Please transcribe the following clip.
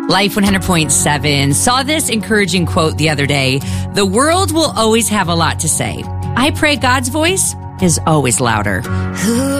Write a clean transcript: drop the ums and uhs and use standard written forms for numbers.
Life 100.7 saw this encouraging quote the other day. The world will always have a lot to say. I pray God's voice is always louder.